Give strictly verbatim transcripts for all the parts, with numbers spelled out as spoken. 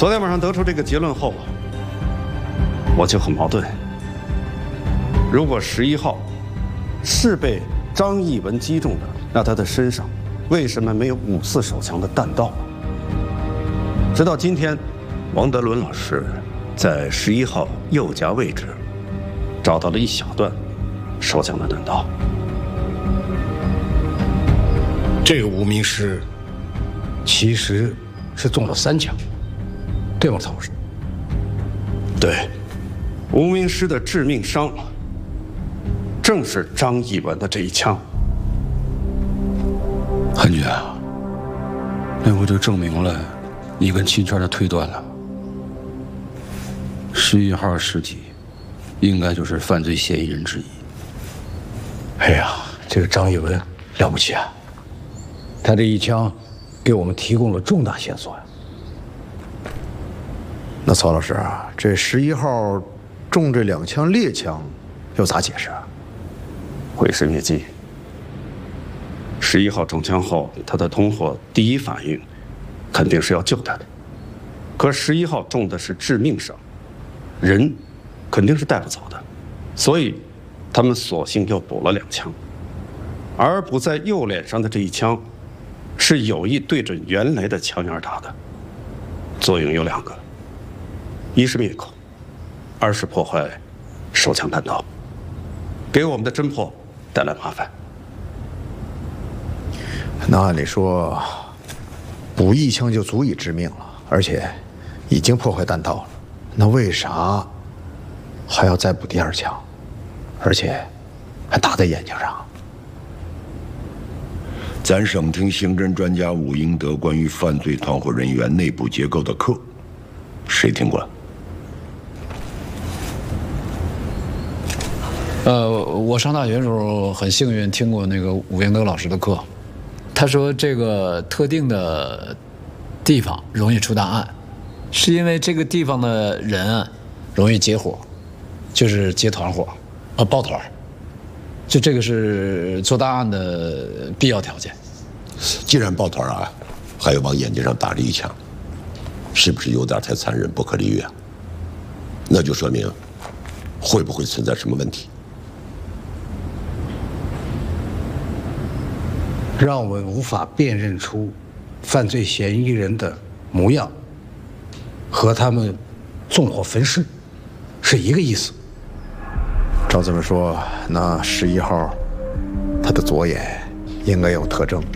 昨天晚上得出这个结论后，我就很矛盾。如果十一号是被张艺文击中的，那他的身上为什么没有五四手枪的弹道呢？直到今天，王德伦老师在十一号右颊位置找到了一小段手枪的弹道。 这个无名尸其实是中了三枪，对吗，曹老师？ 对，无名尸的致命伤正是张艺文的这一枪。 韩局啊，那不就证明了你跟秦川的推断了？十一号尸体应该就是犯罪嫌疑人之一。哎呀，这个张艺文了不起啊！他这一枪给我们提供了重大线索呀。 那曹老师啊，这十一号中这两枪猎枪又咋解释啊？ 毁尸灭迹。十一号中枪后，他的同伙第一反应肯定是要救他的，可十一号中的是致命伤，人肯定是带不走的，所以他们索性又补了两枪，而补在右脸上的这一枪是有意对准原来的枪眼打的，作用有两个，一是灭口，二是破坏手枪弹道，给我们的侦破带来麻烦。 那按理说，补一枪就足以致命了，而且已经破坏弹道了，那为啥还要再补第二枪，而且还打在眼睛上？ 咱省厅刑侦专家武英德关于犯罪团伙人员内部结构的课，谁听过？ 呃，我上大学的时候很幸运听过那个武英德老师的课，他说这个特定的地方容易出大案，是因为这个地方的人啊容易结伙，就是结团伙，啊抱团，就这个是做大案的必要条件。 既然抱团啊，还有往眼睛上打了一枪，是不是有点太残忍不可理喻啊？那就说明会不会存在什么问题？ 让我们无法辨认出犯罪嫌疑人的模样，和他们纵火焚尸是一个意思。 照这么说，那十一号他的左眼应该有特征。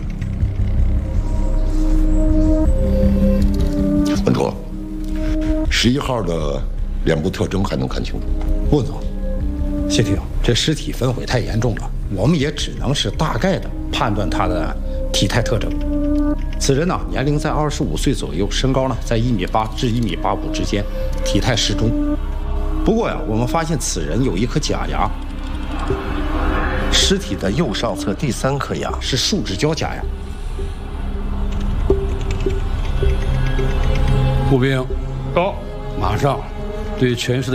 文图，十一号的脸部特征还能看清楚？ 不能，谢霆，这尸体焚毁太严重了，我们也只能是大概的判断他的体态特征。此人呢，年龄在二十五岁左右，身高呢在一米八至一米八五之间，体态适中。不过呀，我们发现此人有一颗假牙，尸体的右上侧第三颗牙是树脂胶假牙。步兵，到，马上对全市的